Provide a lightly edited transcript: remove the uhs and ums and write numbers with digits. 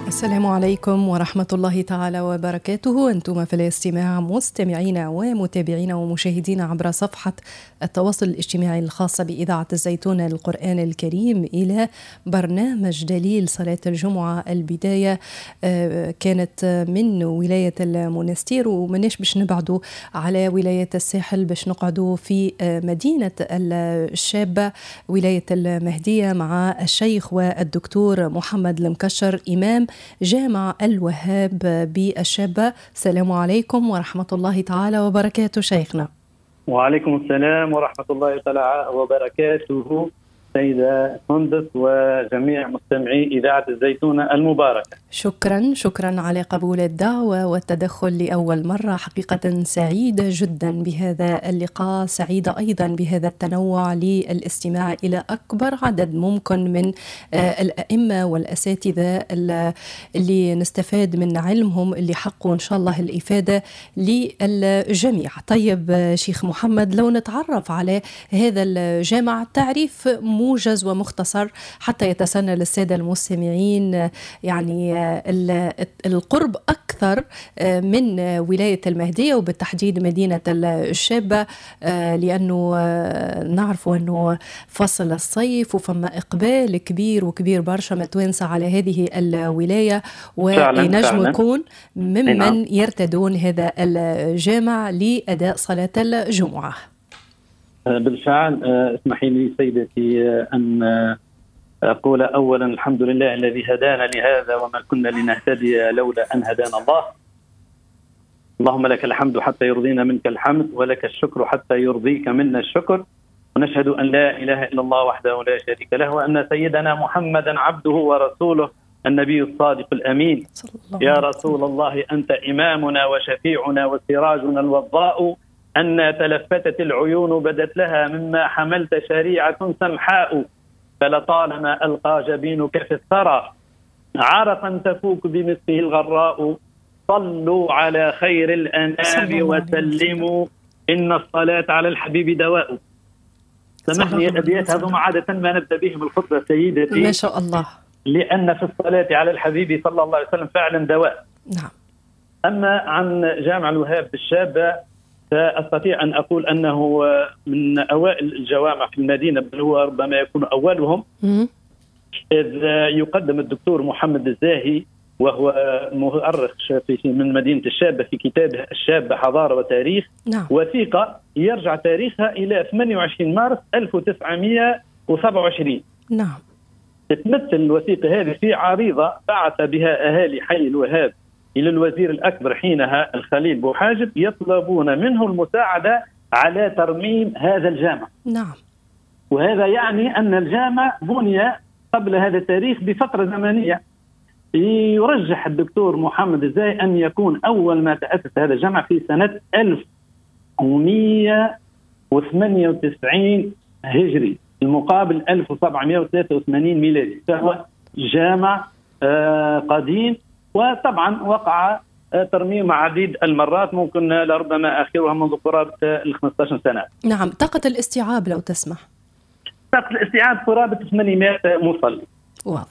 السلام عليكم ورحمة الله تعالى وبركاته. أنتم في الاستماع مستمعين ومتابعين ومشاهدين عبر صفحة التواصل الاجتماعي الخاصة بإذاعة الزيتون القرآن الكريم إلى برنامج دليل صلاة الجمعة. البداية كانت من ولاية المنستير، ومناش باش نبعدوا على ولاية الساحل باش نقعدوا في مدينة الشابة ولاية المهدية مع الشيخ والدكتور محمد المكشر إمام جامع الوهاب بالشابة. السلام عليكم ورحمة الله تعالى وبركاته شيخنا. وعليكم السلام ورحمة الله تعالى وبركاته سيدة سندس وجميع مستمعي إذاعة الزيتون المباركة. شكرا على قبول الدعوة والتدخل لأول مرة. حقيقة سعيدة جدا بهذا اللقاء، سعيدة أيضا بهذا التنوع للاستماع إلى أكبر عدد ممكن من الأئمة والأساتذة اللي نستفاد من علمهم اللي حقوا إن شاء الله الإفادة للجميع. طيب شيخ محمد، لو نتعرف على هذا الجامع تعريف موجز ومختصر حتى يتسنى للسادة المستمعين يعني القرب أكثر من ولاية المهدية وبالتحديد مدينة الشابة، لأنه نعرف أنه فصل الصيف وفما إقبال كبير برشا متوانسة على هذه الولاية، ونجم يكون ممن يرتدون هذا الجامع لأداء صلاة الجمعة. بالفعل. اسمحي لي سيدتي أن أقول أولا الحمد لله الذي هدانا لهذا وما كنا لنهتدي لولا أن هدانا الله. اللهم لك الحمد حتى يرضينا منك الحمد، ولك الشكر حتى يرضيك منا الشكر، ونشهد أن لا إله إلا الله وحده لا شريك له، وأن سيدنا محمدا عبده ورسوله النبي الصادق الأمين. يا رسول الله أنت إمامنا وشفيعنا وسراجنا الوضاء، أن تلفتت العيون بدت لها مما حملت شريعة سمحاء، فلطالما ألقى جبينك في الثرى عرقا تفوك بمثله الغراء. صلوا على خير الأنام وسلموا إن الصلاة على الحبيب دواء. سمحني الأبيات هذوما عادة ما نبدأ بهم الخطبة سيدتي ما شاء الله، لأن في الصلاة على الحبيب صلى الله عليه وسلم فعلا دواء. نعم. أما عن جامع الوهاب بالشابة فأستطيع أن أقول أنه من أوائل الجوامع في المدينة، بل هو ربما يكون أولهم، إذ يقدم الدكتور محمد الزاهي وهو مؤرخ من مدينة الشابة في كتابه الشابة حضارة وتاريخ. نعم. وثيقة يرجع تاريخها إلى 28 مارس 1927. نعم. تتمثل الوثيقة هذه في عريضة بعث بها أهالي حي الوهاب إلى الوزير الأكبر حينها الخليل بوحاجب يطلبون منه المساعدة على ترميم هذا الجامع. نعم. وهذا يعني أن الجامع بني قبل هذا التاريخ بفترة زمنية. يرجح الدكتور محمد الزاهي أن يكون أول ما تأسس هذا الجامع في سنة 1198 هجري المقابل 1783 ميلادي، فهو جامع قديم. وطبعا وقع ترميم عديد المرات، ممكن لربما آخرها منذ قرابة 15 سنة. نعم. طاقة الاستيعاب لو تسمح. طاقة الاستيعاب قرابة 800 مصلي. واضح.